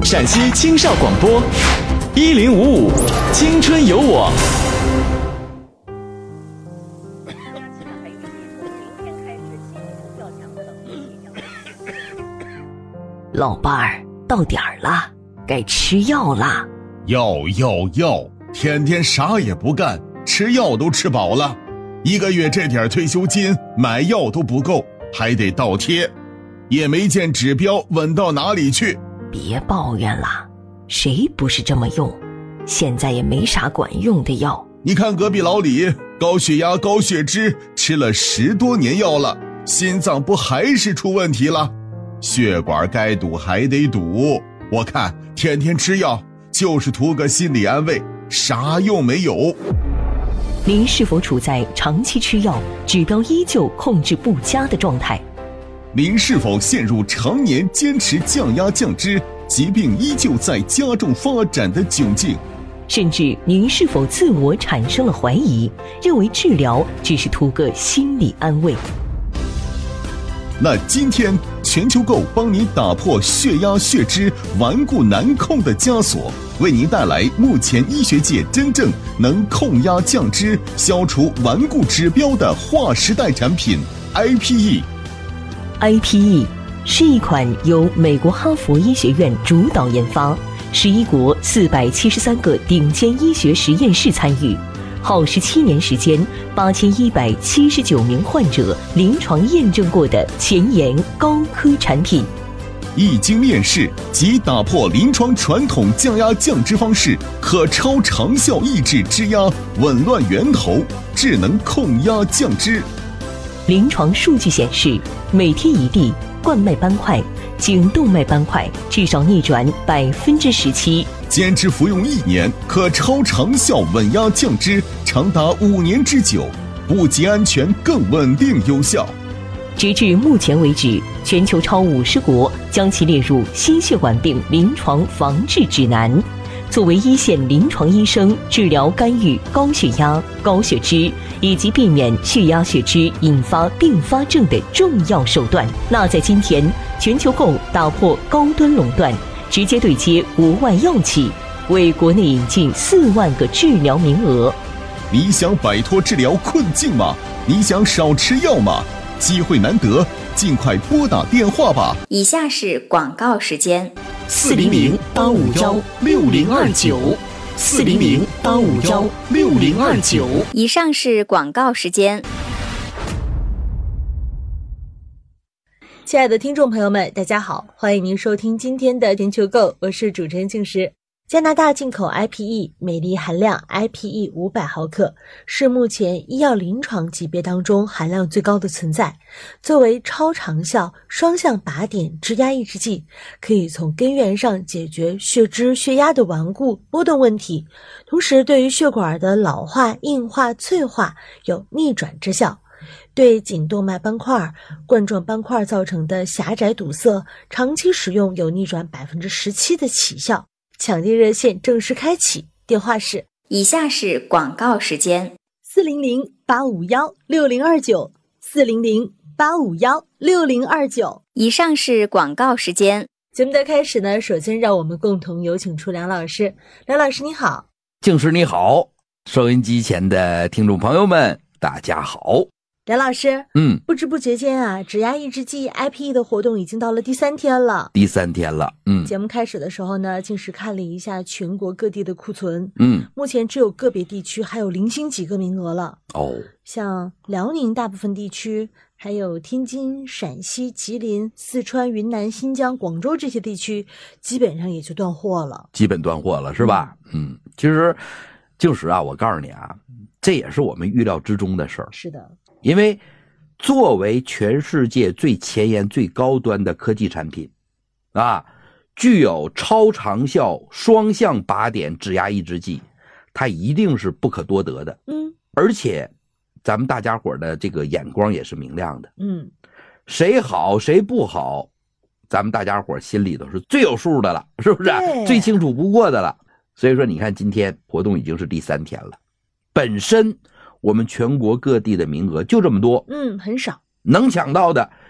陕西青少广播1055青春有我。 老伴儿，到点儿了，该吃药啦。 药，天天啥也不干，吃药都吃饱了，1个月这点退休金买药都不够，还得倒贴，也没见指标稳到哪里去。 别抱怨了，谁不是这么用？现在也没啥管用的药。 你看隔壁老李，高血压高血脂，吃了10多年药了，心脏不还是出问题了？血管该堵还得堵，我看天天吃药就是图个心理安慰，啥用没有。 您是否处在长期吃药指标依旧控制不佳的状态？ 您是否陷入常年坚持降压降脂，疾病依旧在加重发展的窘境？ 甚至您是否自我产生了怀疑，认为治疗只是图个心理安慰？ 那今天全球购帮你打破血压血脂顽固难控的枷锁，为您带来目前医学界真正能控压降脂、消除顽固指标的划时代产品 IPE。IPE 是一款由美国哈佛医学院主导研发，11国473个顶尖医学实验室参与，耗17年时间，8179名患者临床验证过的前沿高科产品。 一经面世即打破临床传统降压降脂方式，可超长效抑制脂压，紊乱源头，智能控压降脂。 临床数据显示，每天1粒冠脉斑块、颈动脉斑块至少逆转17%， 坚持服用1年，可超长效稳压降脂，长达5年之久，不仅安全，更稳定有效。 直至目前为止，全球超50国将其列入心血管病临床防治指南。作为一线临床医生治疗干预高血压、高血脂以及避免血压血脂引发并发症的重要手段，那在今天，全球购打破高端垄断，直接对接国外药企，为国内引进4万个治疗名额。 你想摆脱治疗困境吗？你想少吃药吗？机会难得，尽快拨打电话吧。 以下是广告时间 ：400-851-6029，400-851-6029。 以上是广告时间。 亲爱的听众朋友们，大家好，欢迎您收听今天的全球购，我是主持人静时。加拿大进口 IPE 镁离含量 IPE 500毫克，是目前医药临床级别当中含量最高的存在。作为超长效双向靶点脂压抑制剂，可以从根源上解决血脂血压的顽固波动问题，同时对于血管的老化硬化脆化有逆转之效，对颈动脉斑块、冠状斑块造成的狭窄堵塞，长期使用有逆转17%的起效。抢订热线正式开启，电话是以下是广告时间 ：400-851-6029 400-851-6029。 以上是广告时间。 节目的开始呢，首先让我们共同有请出梁老师。梁老师你好。 静时你好，收音机前的听众朋友们大家好。 梁老师，不知不觉间啊，脂压抑制剂 IPE 的活动已经到了第3天了。节目开始的时候呢，静时看了一下全国各地的库存，目前只有个别地区还有零星几个名额了。像辽宁大部分地区，还有天津、陕西、吉林、四川、云南、新疆、广州这些地区，基本上也就断货了。 是吧？其实静时啊，我告诉你啊，这也是我们预料之中的事儿。 是的。 因为作为全世界最前沿最高端的科技产品啊，具有超长效双向靶点脂压抑制剂，它一定是不可多得的。而且咱们大家伙的这个眼光也是明亮的。谁好谁不好，咱们大家伙心里头是最有数的了，是不是？最清楚不过的了。所以说你看今天活动已经是第3天了，本身我们全国各地的名额就这么多， 很少， 能抢到的